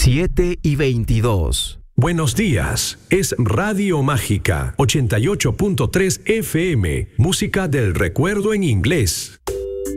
7:22. Buenos días, es Radio Mágica 88.3 FM, música del recuerdo en inglés.